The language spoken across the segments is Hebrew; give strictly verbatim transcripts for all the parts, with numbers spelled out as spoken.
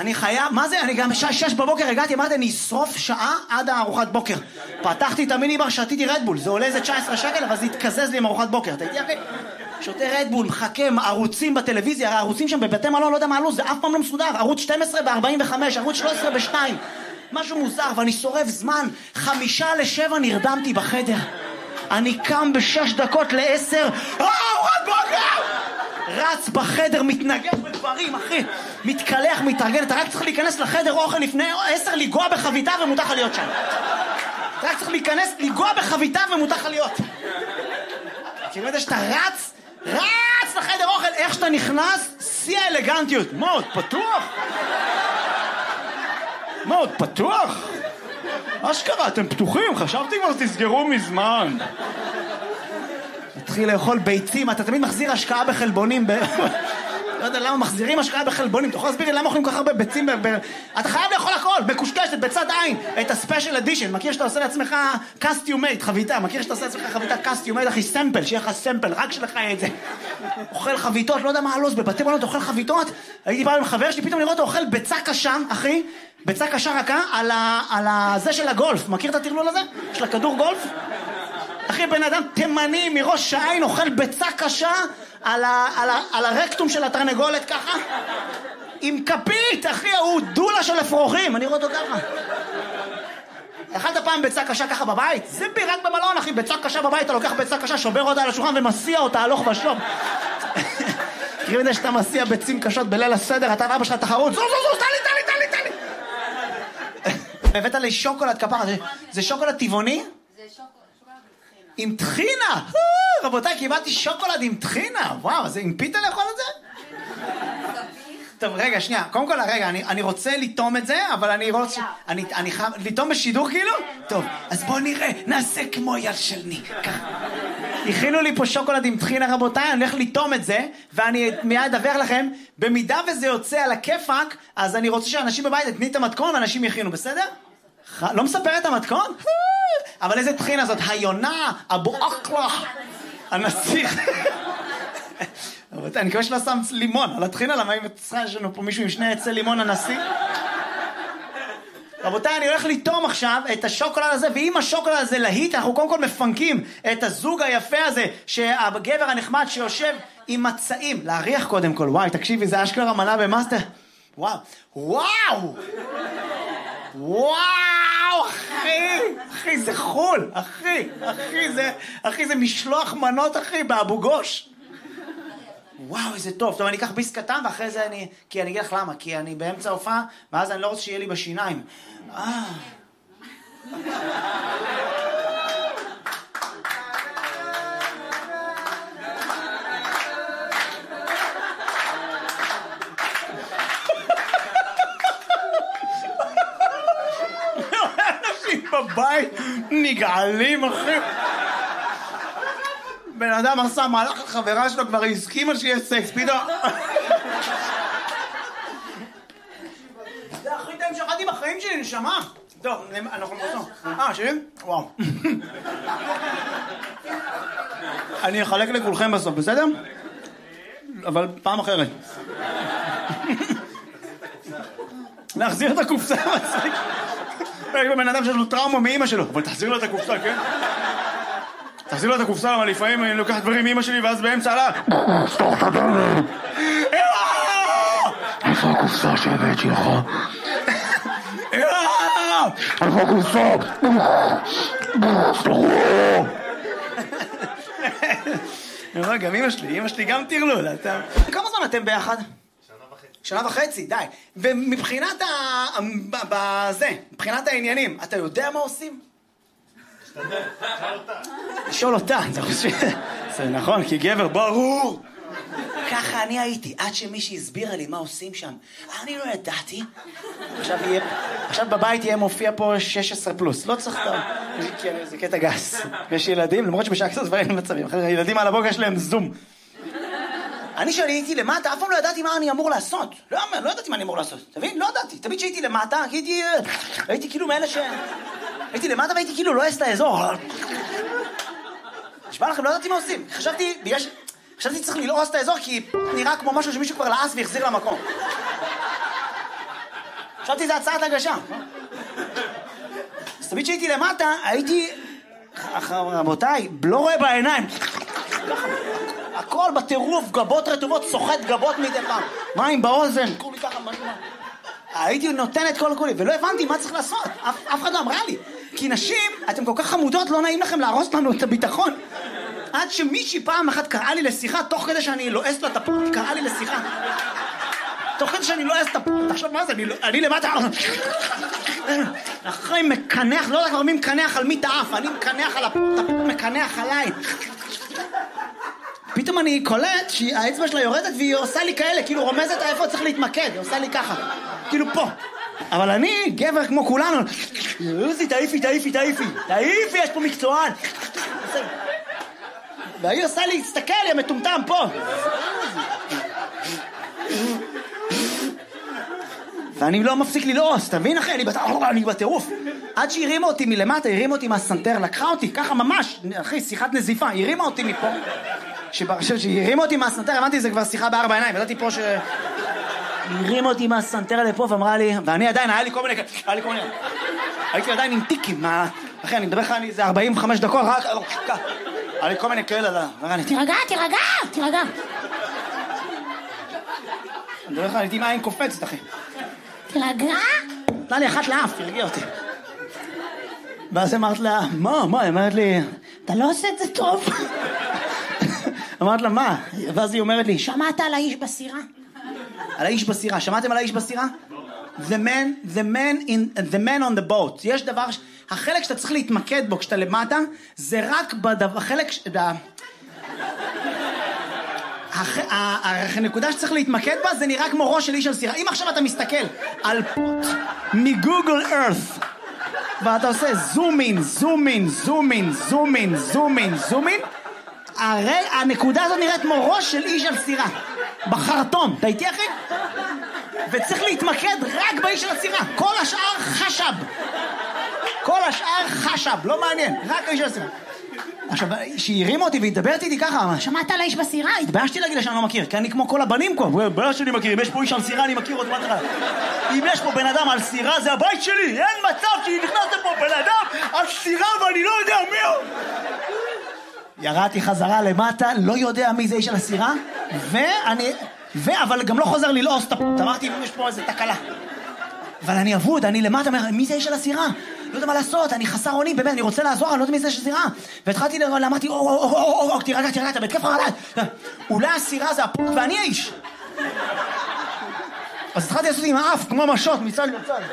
אני חייב, מה זה? אני גם בשעה שש בבוקר הגעתי, אמרתי, אני אשרוף שעה עד הארוחת בוקר. פתחתי את המיני בר, שתיתי רדבול, זה עולה איזה תשע עשרה שקל, אבל זה התקזז לי עם ארוחת בוקר. אתה איתי אחי? שותה רדבול, מחכה, ערוצים בטלוויזיה, הרי הערוצים שם בבתי מלון, לא יודע מה עלו, זה אף פעם לא מסודר. ערוץ שתים עשרה ב-ארבעים וחמש, ערוץ שלוש עשרה ב-שתיים. משהו מוזר, ואני שורף זמן. חמישה לשבע נרדמתי בחדר. אני קם בשש דקות לעשר, אה, ארוחת בוקר! רץ בחדר, מתנגש בדברים, אחי. מתקלח, מתארגן, אתה רק צריך להיכנס לחדר אוכל לפני עשר, לגוע בחביתה ומותר לך להיות שם. אתה רק צריך להיכנס, לגוע בחביתה ומותר לך להיות. כאילו את זה שאתה רץ, רץ לחדר אוכל, איך שאתה נכנס, שיא האלגנטיות. מאוד פתוח. מאוד פתוח. אשכרה, אתם פתוחים, חשבתי כבר תסגרו מזמן. התחיל לאכול ביצים, אתה תמיד מחזיר השקעה בחלבונים, ב... לא יודע למה מחזירים השקעה בחלבונים, אתה יכול להסביר לי למה אוכלים כל כך הרבה ביצים, ב... ב... אתה חייב לאכול הכל, מקושקשת, בצד עין, את הספיישל אדישן, מכיר שאתה עושה לעצמך קסטיומייט, חביתה, מכיר שאתה עושה לעצמך חביתה קסטיומייט, אחי, סמפל, שיהיה לך סמפל, רק שלך יהיה את זה. אוכל חביתות, לא יודע מה הלו"ז, בבתי מלון אוכל חביתות, הייתי פעם עם חבר שלי, פתאום לראות אותו אוכל ביצה קשה, אחי, ביצה קשה רכה, על ה... על הזה של הגולף, מכיר את הטרלול הזה? של הכדור גולף? אחי, בן אדם תימני מראש העין אוכל ביצה קשה על, ה, על, ה, על הרקטום של התרנגולת ככה עם כפית, אחי, הוא דולה של אפרוחים, אני רואה אותו ככה. אכלת פעם ביצה קשה ככה בבית? זה בי רק במלון, אחי, ביצה קשה בבית, אתה לוקח ביצה קשה, שובר אותה על השולחן ומסיע אותה הלוך ושוב. תראי את זה שאתה מסיע ביצים קשות בליל הסדר, אתה ואבא שלך תחרות, זו זו זו, תן לי, תן לי, תן לי, תן לי. הבאת לי שוקולד כפרה, זה, זה שוקולד טבעוני? זה שוקולד. עם טחינה! רבותיי, קיבלתי שוקולד עם טחינה! וואו, זה עם פיתה לאכול את זה? טוב, רגע, שנייה. קודם כל, רגע, אני, אני רוצה לטום את זה, אבל אני רוצה... אני, אני חייב... לטום בשידור כאילו? טוב, אז בואו נראה. נעשה כמו יד של ניק. ככה. הכינו לי פה שוקולד עם טחינה, רבותיי, אני הולך לטום את זה, ואני מיד אדווח לכם, במידה וזה יוצא על הכיפק, אז אני רוצה שאנשים בבית יתני את המתכון, ואנשים יכינו, בסדר? לא מספר את המתכון? אבל איזה טחינה זאת? היונה, אבו אקלה, הנסיך. אני מקווה שלא שם לימון על הטחינה, למה אם יש לנו פה מישהו עם שני עצי לימון הנשיא? רבותיי, אני הולך לטום עכשיו את השוקולד הזה, ואם השוקולד הזה להיט, אנחנו קודם כל מפנקים את הזוג היפה הזה, שהגבר הנחמד שיושב עם מצעים. להריח קודם כל, וואי, תקשיבי, זה אשכרה מנה במאסטר. וואו, וואו! וואו, אחי, אחי, זה חול, אחי, אחי, זה, אחי, זה משלוח מנות, אחי, באבו גוש. וואו, איזה טוב. טוב, אני אקח ביס קטן, ואחרי זה אני, כי אני אגיד לך למה, כי אני באמצע הופעה, ואז אני לא רוצה שיהיה לי בשיניים. אה. בבית נגעלים, אחי. בן אדם עשה מהלך לחברה שלו, כבר הסכימה שיהיה סקס, פתאום. זה הכי טעים שאכלתי בחיים שלי, נשמה. טוב, אנחנו נבוא. אה, שלי? וואו. אני אחלק לכולכם בסוף, בסדר? אבל פעם אחרת. להחזיר את הקופסה, מצחיק. יש בן אדם שיש לו טראומה מאמא שלו, אבל תחזיר לו את הקופסה, כן? תחזיר לו את הקופסה, אבל לפעמים אני לוקח דברים מאמא שלי, ואז באמצע עלה... סתוך את הדלת! איפה הקופסה שהבאתי לך? איפה הקופסה? גם אמא שלי, אמא שלי גם תרלול. כמה זמן אתם ביחד? שנה וחצי, די. ומבחינת ה... בזה, מבחינת העניינים, אתה יודע מה עושים? לשאול אותה. זה נכון, כי גבר ברור. ככה אני הייתי, עד שמישהי הסבירה לי מה עושים שם. אני לא ידעתי. עכשיו בבית יהיה מופיע פה שש עשרה פלוס. לא צריך טוב. זה קטע גס. יש ילדים, למרות שבשעה כזאת כבר אין מצבים. ילדים על הבוקר יש להם זום. אני שהייתי למטה, אף פעם לא ידעתי מה אני אמור לעשות. לא, לא ידעתי מה אני אמור לעשות. תבין? לא ידעתי. תמיד שהייתי למטה, הייתי... הייתי כאילו מאלה ש... הייתי למטה והייתי כאילו לא אעש את האזור. נשמע לכם, לא ידעתי מה עושים. חשבתי, בגלל ש... חשבתי צריך ללעוס את האזור, כי נראה כמו משהו שמישהו כבר לעס והחזיר למקום. חשבתי זה הצעת הגשה. אז תמיד שהייתי למטה, הייתי, רבותיי, לא רואה בעיניים. הכל בטירוף, גבות רטובות, סוחט גבות מדי פעם. מים באוזן, כולי ככה משהו. הייתי נותן את כל הכולי, ולא הבנתי מה צריך לעשות. אף, אף אחד לא אמרה לי. כי נשים, אתם כל כך חמודות, לא נעים לכם להרוס לנו את הביטחון. עד שמישהי פעם אחת קראה לי לשיחה, תוך כדי שאני לועס לה את הפות, קראה לי לשיחה. תוך כדי שאני לועס את הפות, תחשוב מה זה, אני, אני למטה... אחרי מקנח, לא יודע כבר מי מקנח על מי תעף, אני מקנח על הפות, הפות מקנח עליי. פתאום אני קולט שהאצבע שלה יורדת והיא עושה לי כאלה, כאילו רומזת איפה צריך להתמקד, היא עושה לי ככה, כאילו פה. אבל אני, גבר כמו כולנו, יוזי, תעיפי, תעיפי, תעיפי, תעיפי, יש פה מקצוען. והיא עושה לי, תסתכל, היא המטומטם פה. ואני לא מפסיק ללעוס, תבין אחי, אני בטירוף. עד שהרימה אותי מלמטה, הרימה אותי מהסנטר, לקחה אותי, ככה ממש, אחי, שיחת נזיפה, הרימה אותי מפה. שהרימה אותי מהסנטר, הבנתי, זה כבר שיחה בארבע עיניים, ידעתי פה ש... הרימה אותי מהסנטר לפה ואמרה לי, ואני עדיין, היה לי כל מיני, היה לי כל מיני, הייתי עדיין עם טיקים, אחי, אני מדבר לך, זה ארבעים וחמש דקות, רק, היה לי כל מיני כאלה, תירגע, תירגע, תירגע. אני מדבר לך, הייתי עם עין קופצת, אחי. תירגע? נתנה לי אחת לאף, תרגיע אותי. ואז אמרת לה, מה, מה? היא אמרת לי, אתה לא עושה את זה טוב. אמרת לה, מה? ואז היא אומרת לי, שמעת על האיש בסירה? על האיש בסירה, שמעתם על האיש בסירה? The man, the man in, the man on the boat. יש דבר, החלק שאתה צריך להתמקד בו כשאתה למטה, זה רק בדבר, החלק, הנקודה שצריך להתמקד בה זה נראה כמו ראש של איש על סירה. אם עכשיו אתה מסתכל על פוט מגוגל ארת ואתה עושה זום אין, זום אין, זום אין, זום אין, זום אין, זום אין, הנקודה הזאת נראית כמו ראש של איש על סירה בחרטום, אתה איתי אחי? וצריך להתמקד רק באיש על הסירה, כל השאר חשב, כל השאר חשב, לא מעניין, רק האיש על הסירה. עכשיו, שהיא הרימה אותי והתדברת איתי ככה, שמעת על האיש בסירה? התביישתי להגיד לה שאני לא מכיר, כי אני כמו כל הבנים פה, בלע שאני מכיר, אם יש פה איש על סירה אני מכיר אותו מהתחלה. אם יש פה בן אדם על סירה זה הבית שלי, אין מצב שנכנס לפה בן אדם על סירה ואני לא יודע מי הוא. ירדתי חזרה למטה, לא יודע מי זה איש על הסירה, ואני, אבל גם לא חוזר ללעוס את הפות, אמרתי אם יש פה איזה תקלה. אבל אני אבוד, אני למטה, מי זה איש על הסירה? לא יודע מה לעשות, אני חסר אונים, באמת, אני רוצה לעזור, אני לא יודע מי זה הסירה. והתחלתי לראות, אמרתי, או, או, או, או, או, תירגע, תירגע, אתה בתקף חרדה. אולי הסירה זה הפות ואני האיש. אז התחלתי לעשות עם האף, כמו משות, מצד לצד.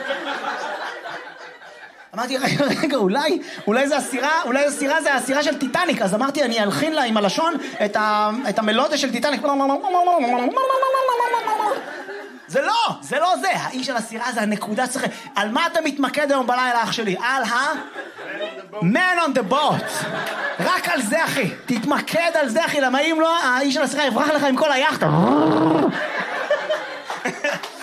אמרתי, רגע, רגע, אולי, אולי זה הסירה, אולי הסירה זה הסירה של טיטניק. אז אמרתי, אני אלחין לה עם הלשון את, ה, את המלודיה של טיטניק. זה לא, זה לא זה. האיש של הסירה זה הנקודה צריך... על מה אתה מתמקד היום בלילה, אח שלי? על ה... Man on the boat. רק על זה, אחי. תתמקד על זה, אחי. למה אם לא, האיש של הסירה יברח לך עם כל היחד.